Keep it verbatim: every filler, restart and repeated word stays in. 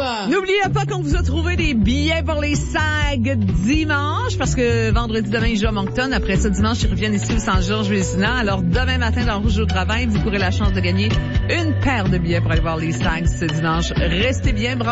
N'oubliez pas qu'on vous a trouvé des billets pour les SAG dimanche, parce que vendredi demain, ils jouent à Moncton. Après ça, dimanche, ils reviennent ici au Saint-Georges Vézina. Alors, demain matin, dans Rouge au travail, vous courez la chance de gagner une paire de billets pour aller voir les SAG ce dimanche. Restez bien branchés.